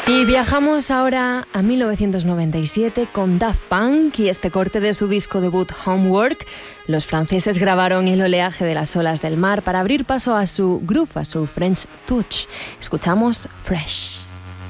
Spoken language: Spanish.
Y viajamos ahora a 1997 con Daft Punk y este corte de su disco debut Homework. Los franceses grabaron el oleaje de las olas del mar para abrir paso a su groove, a su French touch. Escuchamos Fresh.